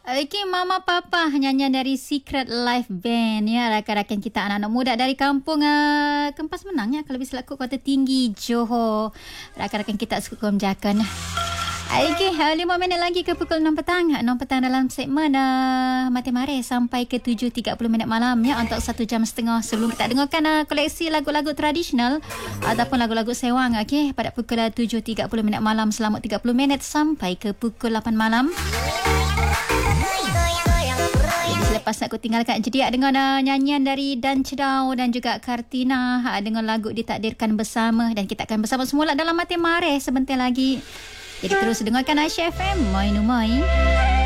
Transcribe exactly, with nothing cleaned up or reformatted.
Okey, Mama Papa, nyanyian dari Secret Live Band ya, rakan-rakan kita anak-anak muda dari kampung uh, Kempas Menang ya, kalau bisa laku Kota Tinggi, Johor. Rakan-rakan kita Sukum Jakun. Okey, uh, lima minit lagi ke pukul enam petang. enam petang dalam segmen uh, Mati Mare sampai ke tujuh tiga puluh minit malam ya, untuk satu jam setengah sebelum kita dengarkan uh, koleksi lagu-lagu tradisional ataupun lagu-lagu sewang. Okey, pada pukul uh, tujuh tiga puluh minit malam selama tiga puluh minit sampai ke pukul lapan malam. Lepas nak aku tinggalkan jediak dengan uh, nyanyian dari Dan Cedau dan juga Kartina uh, dengan lagu Ditakdirkan Bersama, dan kita akan bersama semula dalam Mati Mare sebentar lagi. Jadi terus dengarkan Aisyah F M, Mai Numai.